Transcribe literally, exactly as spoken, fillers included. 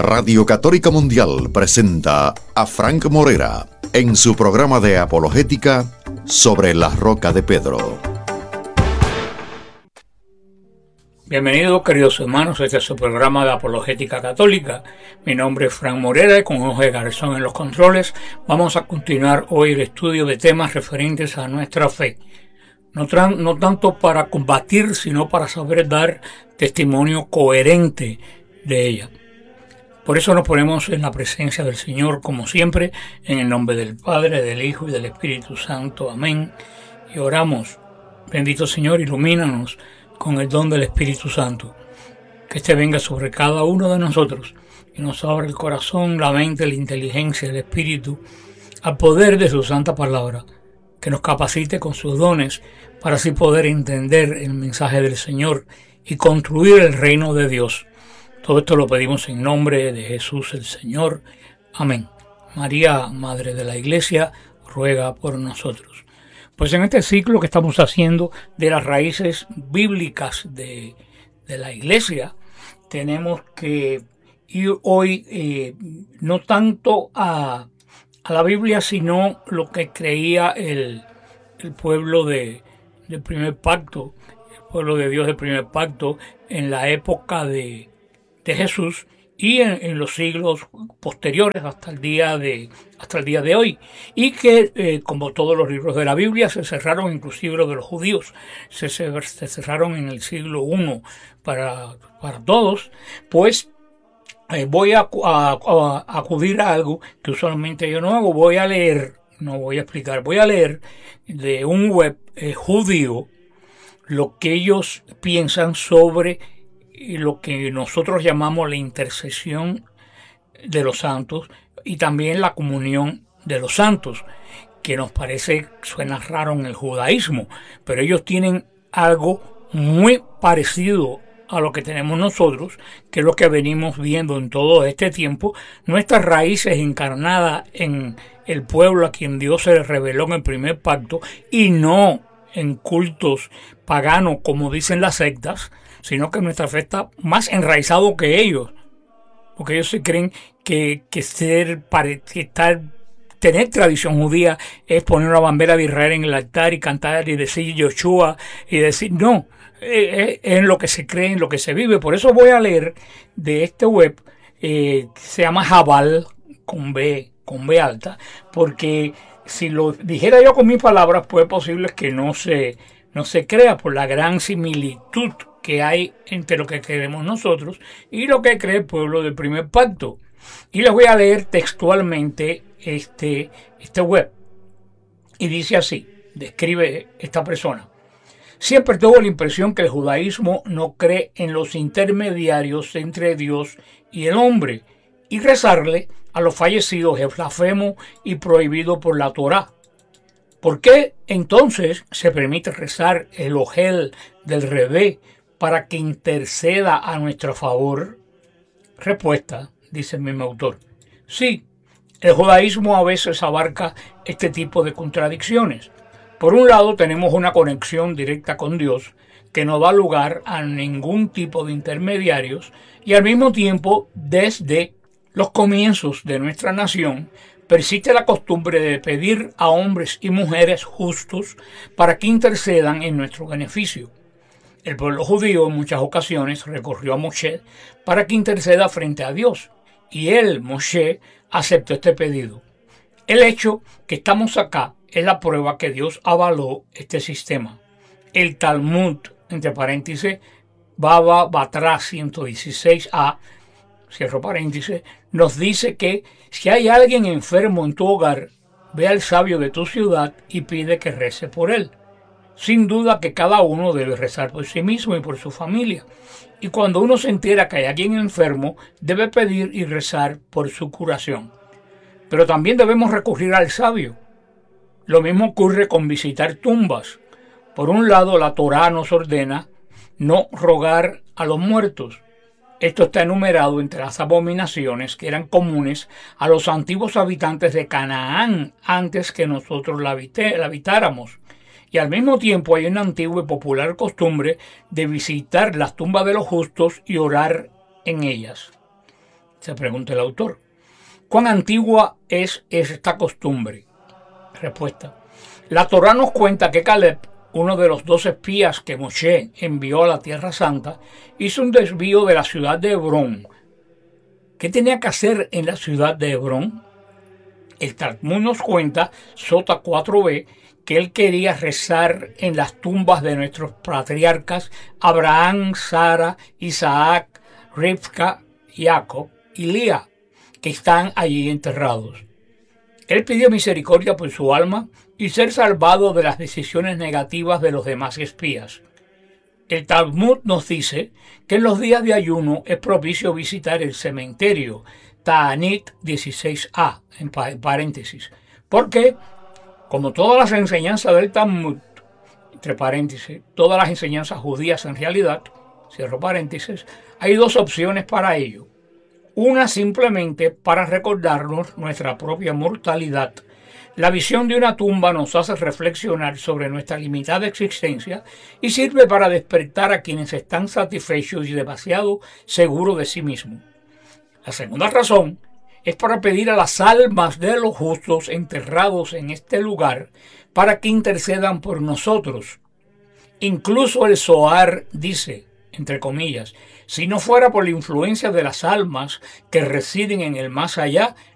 Radio Católica Mundial presenta a Frank Morera en su programa de apologética Sobre la Roca de Pedro. Bienvenidos, queridos hermanos, este es su programa de apologética católica. Mi nombre es Frank Morera y con Jorge Garzón en los controles vamos a continuar hoy el estudio de temas referentes a nuestra fe. No, tra- no tanto para combatir, sino para saber dar testimonio coherente de ella. Por eso nos ponemos en la presencia del Señor, como siempre, en el nombre del Padre, del Hijo y del Espíritu Santo. Amén. Y oramos. Bendito Señor, ilumínanos con el don del Espíritu Santo. Que éste venga sobre cada uno de nosotros y nos abra el corazón, la mente, la inteligencia, el Espíritu, al poder de su santa palabra. Que nos capacite con sus dones para así poder entender el mensaje del Señor y construir el reino de Dios. Todo esto lo pedimos en nombre de Jesús el Señor. Amén. María, Madre de la Iglesia, ruega por nosotros. Pues en este ciclo que estamos haciendo de las raíces bíblicas de, de la Iglesia, tenemos que ir hoy eh, no tanto a, a la Biblia, sino lo que creía el, el pueblo de, del primer pacto, el pueblo de Dios del primer pacto en la época de de Jesús y en, en los siglos posteriores hasta el día de hasta el día de hoy, y que eh, como todos los libros de la Biblia se cerraron, inclusive los de los judíos se, se, se cerraron en el siglo primero para, para todos. Pues eh, voy a, a, a acudir a algo que usualmente yo no hago. Voy a leer, no voy a explicar, voy a leer de un web eh, judío lo que ellos piensan sobre y lo que nosotros llamamos la intercesión de los santos y también la comunión de los santos, que nos parece, suena raro en el judaísmo, pero ellos tienen algo muy parecido a lo que tenemos nosotros, que es lo que venimos viendo en todo este tiempo, nuestras raíces encarnadas en el pueblo a quien Dios se reveló en el primer pacto y no en cultos paganos como dicen las sectas, sino que nuestra fe está más enraizado que ellos, porque ellos se creen que, que ser, que estar, tener tradición judía es poner una bandera de Israel en el altar y cantar y decir Yoshua y decir, no, es, es en lo que se cree, en lo que se vive. Por eso voy a leer de este web, eh, se llama Jabal, con B, con B alta, porque si lo dijera yo con mis palabras, pues es posible que no se, no se crea por la gran similitud que hay entre lo que creemos nosotros y lo que cree el pueblo del primer pacto. Y les voy a leer textualmente este, este web. Y dice así, describe esta persona. Siempre tuvo la impresión que el judaísmo no cree en los intermediarios entre Dios y el hombre, y rezarle a los fallecidos es blasfemo y prohibido por la Torá. ¿Por qué entonces se permite rezar el ojel del Rebé para que interceda a nuestro favor? Respuesta, dice el mismo autor. Sí, el judaísmo a veces abarca este tipo de contradicciones. Por un lado tenemos una conexión directa con Dios que no da lugar a ningún tipo de intermediarios y al mismo tiempo desde los comienzos de nuestra nación persiste la costumbre de pedir a hombres y mujeres justos para que intercedan en nuestro beneficio. El pueblo judío en muchas ocasiones recurrió a Moshe para que interceda frente a Dios, y él, Moshe, aceptó este pedido. El hecho que estamos acá es la prueba que Dios avaló este sistema. El Talmud, entre paréntesis, Baba Batra ciento dieciséis a, cierro paréntesis, nos dice que si hay alguien enfermo en tu hogar, ve al sabio de tu ciudad y pide que rece por él. Sin duda que cada uno debe rezar por sí mismo y por su familia. Y cuando uno se entera que hay alguien enfermo, debe pedir y rezar por su curación. Pero también debemos recurrir al sabio. Lo mismo ocurre con visitar tumbas. Por un lado, la Torá nos ordena no rogar a los muertos. Esto está enumerado entre las abominaciones que eran comunes a los antiguos habitantes de Canaán antes que nosotros la, habité, la habitáramos. Y al mismo tiempo hay una antigua y popular costumbre de visitar las tumbas de los justos y orar en ellas. Se pregunta el autor. ¿Cuán antigua es esta costumbre? Respuesta. La Torá nos cuenta que Caleb, uno de los dos espías que Moshe envió a la Tierra Santa, hizo un desvío de la ciudad de Hebrón. ¿Qué tenía que hacer en la ciudad de Hebrón? El Talmud nos cuenta, Sota cuatro b, que él quería rezar en las tumbas de nuestros patriarcas Abraham, Sara, Isaac, Rivka, Jacob y Lía, que están allí enterrados. Él pidió misericordia por su alma y ser salvado de las decisiones negativas de los demás espías. El Talmud nos dice que en los días de ayuno es propicio visitar el cementerio, Ta'anit dieciséis a, en paréntesis, porque, como todas las enseñanzas del Talmud, entre paréntesis, todas las enseñanzas judías en realidad, cierro paréntesis, hay dos opciones para ello. Una simplemente para recordarnos nuestra propia mortalidad. La visión de una tumba nos hace reflexionar sobre nuestra limitada existencia y sirve para despertar a quienes están satisfechos y demasiado seguros de sí mismos. La segunda razón es para pedir a las almas de los justos enterrados en este lugar para que intercedan por nosotros. Incluso el Zohar dice, entre comillas, si no fuera por la influencia de las almas que residen en el más allá,